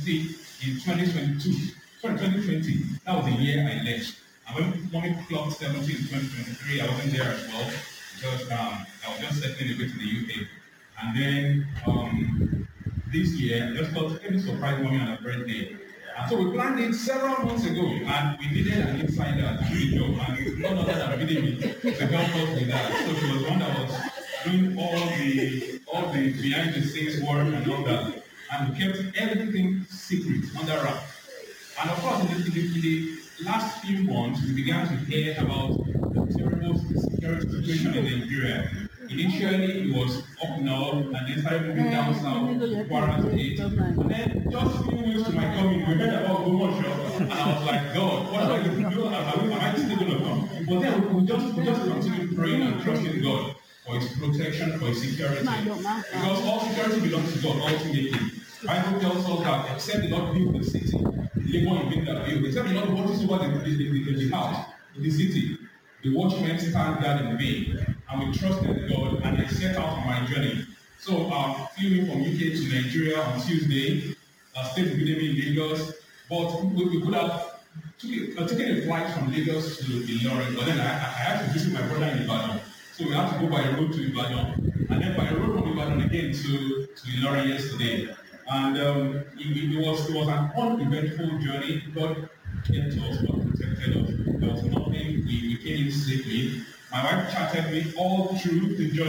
city in 2020. That was the year I left. And when mommy clocked 70 in 2023, I wasn't there as well because I was just settling a bit in the UK. And then this year, I just thought, let me surprise mommy on her birthday. And so we planned it several months ago, and we needed an insider to do the job, and none other than Bidemi to help us with that. So she was the one that was doing all the behind the scenes work and all that, and we kept everything secret under wraps. And of course, in the last few months, we began to hear about the terrible security situation in Nigeria. Initially, it was up north, and then started moving down south to Kwara State. And then, just a few weeks to my coming, we heard about Gomosho, and I was like, God, what am I going to do? Am I still going to come? But then we just continue praying and trusting God for His protection, for His security. Because all security belongs to God ultimately. Bible tells us that except the Lord build the city, labor in vain that build. Except the Lord watches over the house, in the city, the watchmen stand guard in vain. And we trusted God, and I set out on my journey. So flew in from UK to Nigeria on Tuesday, stayed with them in Lagos, but we could have taken a flight from Lagos to Ilorin, but then I had to visit my brother in Ibadan. So we had to go by road to Ibadan, and then by road from Ibadan again to Ilorin yesterday. And it was an uneventful journey. God came to us, God protected us. There was nothing. We came in safely. My wife chatted me all through the journey.